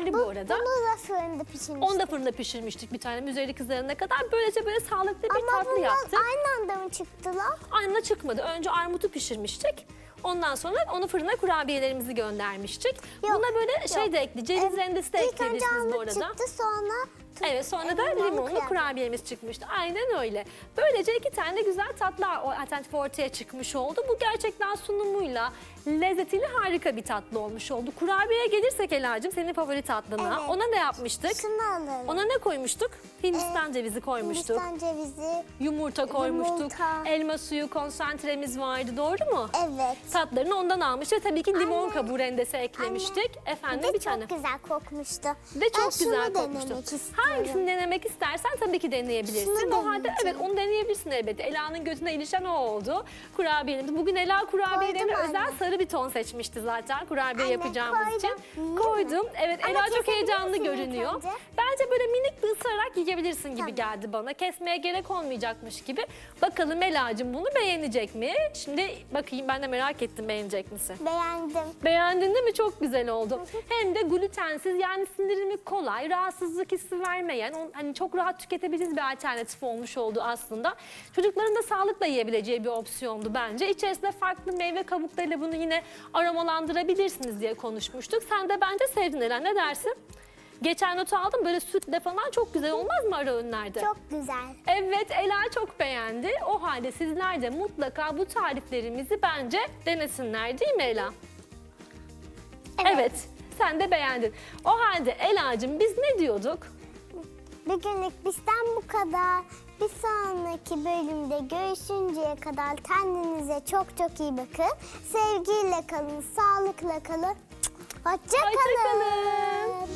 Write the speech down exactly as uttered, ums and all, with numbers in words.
şekerli bu, Bu, arada. bunu da fırında pişirmiştik. Onu da fırında pişirmiştik bir tane üzeri kızarana kadar. Böylece böyle sağlıklı bir Ama tatlı bunlar yaptık. aynı anda mı çıktılar? Aynı çıkmadı. Önce armutu pişirmiştik. Ondan sonra onu fırına kurabiyelerimizi göndermiştik. Yok, Buna böyle şey yok. de ekli, ceviz Evet, rendesi de İlk önce ekleyebilirsiniz bu armut arada. çıktı sonra... Evet, sonra da limonlu limonlu kurabiye. kurabiyemiz çıkmıştı. Aynen öyle. Böylece iki tane güzel tatlı alternatif ortaya çıkmış oldu. Bu gerçekten sunumuyla, lezzetiyle harika bir tatlı olmuş oldu. Kurabiyeye gelirsek Ela'cığım, senin favori tatlına. Evet. Ona ne yapmıştık? Şunu alalım. Ona ne koymuştuk? Hindistan cevizi koymuştuk. Hindistan cevizi. Yumurta koymuştuk. Yumurta. Elma suyu konsantremiz vardı, doğru mu? Evet. Tatlarını ondan almış ve tabii ki limon Anne. kabuğu rendesi eklemiştik. Efendim Bir de bir çok tane. güzel kokmuştu. Ve çok Ben güzel şunu kokmuştu. denemek istiyorum. Hangisini denemek istersen tabii ki deneyebilirsin. Şunu O halde deneyeceğim. evet, onu deneyebilirsin elbette. Ela'nın gözüne ilişen o oldu. Kurabiyelerimiz. Bugün Ela kurabiyelerine Koydum özel anne. sarı bir ton seçmişti zaten kurabiye Anne, yapacağımız koydum. için. Yiyeyim mi? Koydum. Evet, Ama Ela çok kesebilir heyecanlı misin ilk görünüyor. önce? Bence böyle minik bir ısırarak yiyebilirsin gibi Tamam. geldi bana. Kesmeye gerek olmayacakmış gibi. Bakalım Ela'cığım bunu beğenecek mi? Şimdi bakayım, ben de merak ettim, beğenecek misin? Beğendim. Beğendin değil mi? Çok güzel oldu. Hem de glutensiz, yani sindirimi kolay, rahatsızlık hissi vermeyen, on- hani çok rahat tüketebiliriz bir alternatif olmuş oldu aslında. Çocukların da sağlıkla yiyebileceği bir opsiyondu bence. İçerisinde farklı meyve kabuklarıyla bunu yine aromalandırabilirsiniz diye konuşmuştuk. Sen de bence sevdin Ela, ne dersin? Geçen notu aldım, böyle sütle falan çok güzel olmaz mı ara öğünlerde? Çok güzel. Evet, Ela çok beğendi. O halde sizler de mutlaka bu tariflerimizi bence denesinler, değil mi Ela? Evet. Evet, sen de beğendin. O halde Ela'cığım biz ne diyorduk? Bugünlük bizden bu kadar. Bir sonraki bölümde görüşünceye kadar kendinize çok çok iyi bakın. Sevgiyle kalın, sağlıkla kalın. Hoşça Hoşça kalın. kalın.